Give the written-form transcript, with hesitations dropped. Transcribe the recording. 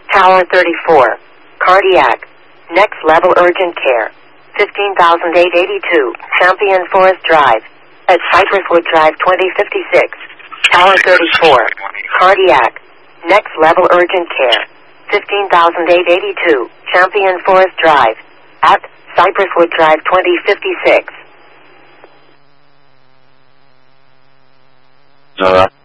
Tower 34. Cardiac. Next level urgent care. 15,882. Champion Forest Drive. At Cypresswood Drive 2056. Tower 34. Cardiac. Next level urgent care. 15,882. Champion Forest Drive. At Cypresswood Drive 2056.